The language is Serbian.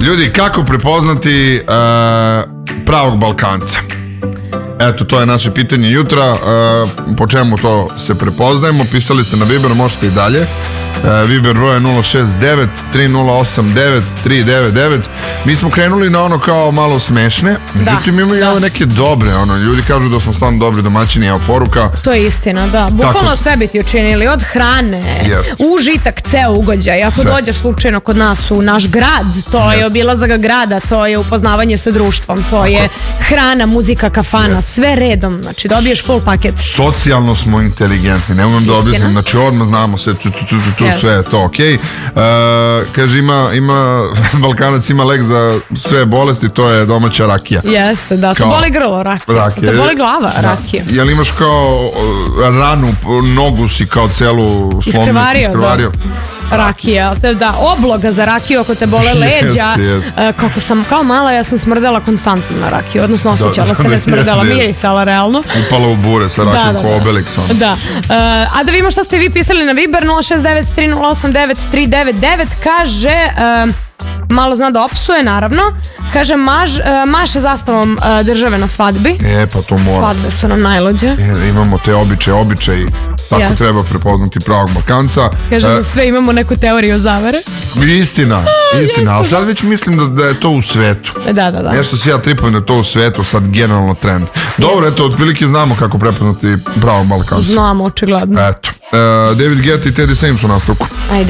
Ljudi, kako prepoznati pravog Balkanca? Eto, to je naše pitanje jutra. Po čemu to se prepoznajemo? Pisali ste na Viber, možete i dalje. Viber broj je 069 3089 399. Mi smo krenuli na ono kao malo smešne. Međutim, imamo i ove neke dobre. Ljudi kažu da smo stvarno dobri domaćini. Evo poruka. To je istina, da. Bukvalno sve bi ti učinili. Od hrane, užitak, ceo ugođaj. Ako dođeš slučajno kod nas u naš grad, to je obilazak grada, to je upoznavanje sa društvom, to je hrana, muzika, kafana, sve redom. Znači, dobiješ full paket. Socijalno smo inteligentni. Ne umem da objasnim. Znači, odmah znamo sve, sve je to okej. Kaže, Balkanac ima lek za sve bolesti, to je domaća rakija. Jeste, da. To boli grlo, rakija. To boli glava, rakija. Jel imaš kao ranu, nogu si kao celu slomnicu iskrvario? Rakija, da, obloga za rakiju ako te bole leđa. Kako sam kao mala, ja sam smrdela konstantno na rakiju, odnosno osjećala se, ne smrdela, mirisala realno. Upala u bure sa rakijom ko Obelix. Da, a da vidimo šta ste vi pisali na Viber 069 3089 399. Kaže, malo zna da opsuje, naravno. Kaže, maše zastavom države na svadbi. Pa to mora. Svadbe su nam najluđe. Imamo te običaje. Tako treba prepoznati pravog Balkanca. Kaže, za sve imamo neku teoriju zavere. Istina, ali sad već mislim da je to u svetu. Da. Nešto si ja tripujem da je to u svetu, sad generalno trend. Dobro, eto, otprilike znamo kako prepoznati pravog Balkanca. Znamo, očigledno. Eto, David Guetta i Teddy Swims u nastavku.